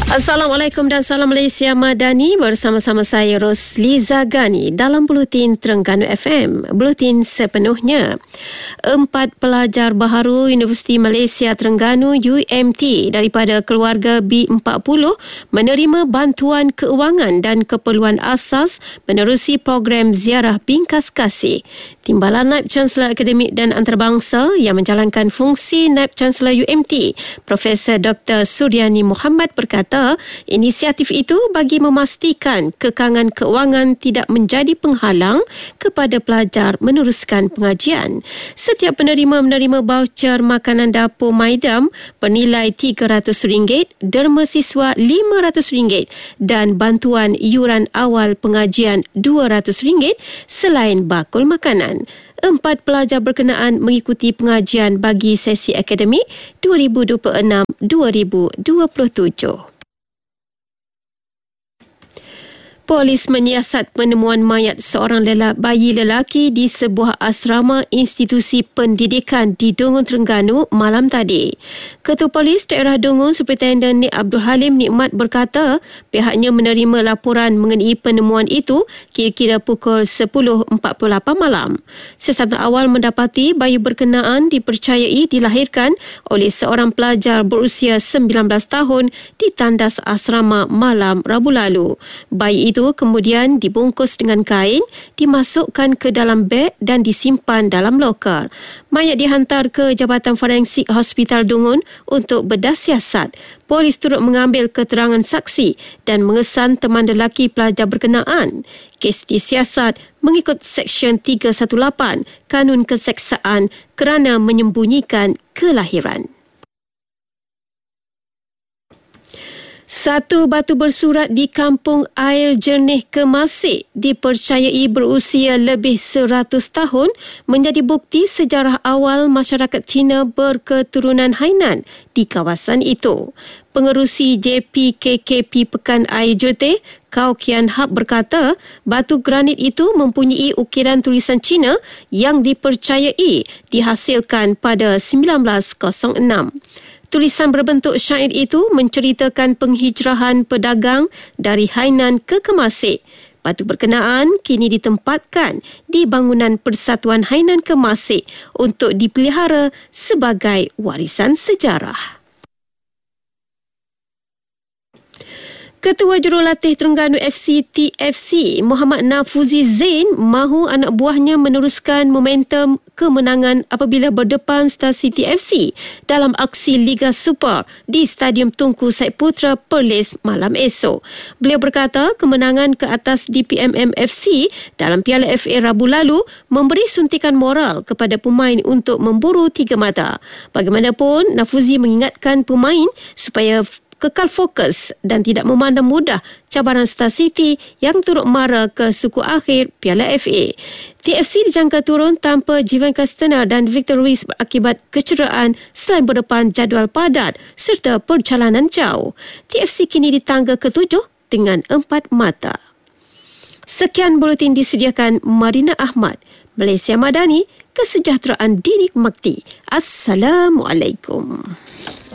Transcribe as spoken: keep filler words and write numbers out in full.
Assalamualaikum dan salam Malaysia Madani, bersama-sama saya Rosliza Gani dalam Buletin Terengganu F M. Buletin sepenuhnya. Empat pelajar baharu Universiti Malaysia Terengganu U M T daripada keluarga B empat puluh menerima bantuan keuangan dan keperluan asas menerusi program ziarah bingkas kasih. Timbalan Naib Chancellor Akademik dan Antarabangsa yang menjalankan fungsi Naib Chancellor U M T, Profesor Doktor Suryani Muhammad berkata, inisiatif itu bagi memastikan kekangan keuangan tidak menjadi penghalang kepada pelajar meneruskan pengajian. Setiap penerima menerima baucer makanan dapur Maidam bernilai tiga ratus ringgit, derma siswa lima ratus ringgit dan bantuan yuran awal pengajian dua ratus ringgit selain bakul makanan. Empat pelajar berkenaan mengikuti pengajian bagi sesi akademik dua ribu dua puluh enam dua ribu dua puluh tujuh. Polis menyiasat penemuan mayat seorang lelaki, bayi lelaki di sebuah asrama institusi pendidikan di Dungun, Terengganu malam tadi. Ketua Polis Daerah Dungun, Superintendent Nik Abdul Halim Nikmat berkata pihaknya menerima laporan mengenai penemuan itu kira-kira pukul sepuluh empat puluh lapan malam. Siasatan awal mendapati bayi berkenaan dipercayai dilahirkan oleh seorang pelajar berusia sembilan belas tahun di tandas asrama malam Rabu lalu. Bayi itu itu kemudian dibungkus dengan kain, dimasukkan ke dalam beg dan disimpan dalam loker. Mayat dihantar ke Jabatan Forensik Hospital Dungun untuk bedah siasat. Polis turut mengambil keterangan saksi dan mengesan teman lelaki pelajar berkenaan. Kes disiasat mengikut Seksyen tiga satu lapan Kanun Keseksaan kerana menyembunyikan kelahiran. Satu batu bersurat di Kampung Air Jernih Kemasik dipercayai berusia lebih seratus tahun menjadi bukti sejarah awal masyarakat Cina berketurunan Hainan di kawasan itu. Pengerusi J P K K P Pekan Air Jernih, Kau Kian Hap berkata batu granit itu mempunyai ukiran tulisan Cina yang dipercayai dihasilkan pada sembilan belas kosong enam. Tulisan berbentuk syair itu menceritakan penghijrahan pedagang dari Hainan ke Kemasik. Batu berkenaan kini ditempatkan di bangunan Persatuan Hainan Kemasik untuk dipelihara sebagai warisan sejarah. Ketua Jurulatih Terengganu F C T F C Muhammad Nafuzi Zain mahu anak buahnya meneruskan momentum kemenangan apabila berdepan stasi T F C dalam aksi Liga Super di Stadium Tunku Said Putra Perlis malam esok. Beliau berkata kemenangan ke atas D P M M F C dalam Piala F A Rabu lalu memberi suntikan moral kepada pemain untuk memburu tiga mata. Bagaimanapun, Nafuzi mengingatkan pemain supaya kekal fokus dan tidak memandang mudah cabaran Star City yang turut mara ke suku akhir Piala F A. T F C dijangka turun tanpa Jivan Kastner dan Victor Ruiz akibat kecederaan selain berdepan jadual padat serta perjalanan jauh. T F C kini di tangga ketujuh dengan empat mata. Sekian buletin disediakan Marina Ahmad, Malaysia Madani, kesejahteraan dinikmati. Assalamualaikum.